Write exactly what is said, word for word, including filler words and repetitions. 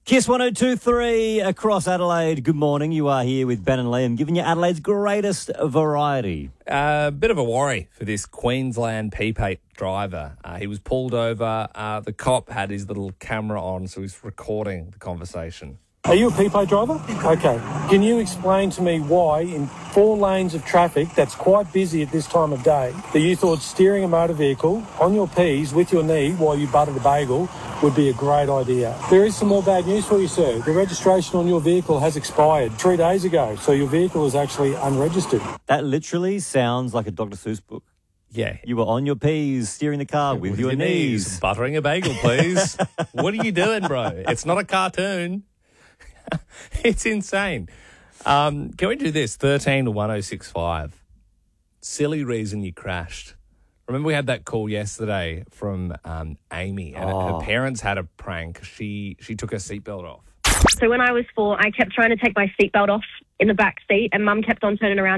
Kiss one oh two three across Adelaide. Good morning. You are here with Ben and Liam, giving you Adelaide's greatest variety. A uh, bit of a worry for this Queensland P eight driver. Uh, he was pulled over. Uh, the cop had his little camera on, so he's recording the conversation. Are you a P eight driver? Okay. Can you explain to me why in four lanes of traffic that's quite busy at this time of day that you thought steering a motor vehicle on your P's with your knee while you buttered a bagel would be a great idea? There is some more bad news for you, sir. The registration on your vehicle has expired three days ago, so your vehicle is actually unregistered. That literally sounds like a Doctor Seuss book. Yeah. You were on your P's, steering the car with, with your, your knees. knees. Buttering a bagel, please. What are you doing, bro? It's not a cartoon. It's insane. Um, can we do this? thirteen to one oh six five. Silly reason you crashed. Remember we had that call yesterday from um, Amy, and Oh. her parents had a prank. She she took her seatbelt off. So when I was four, I kept trying to take my seatbelt off in the back seat, and Mum kept on turning around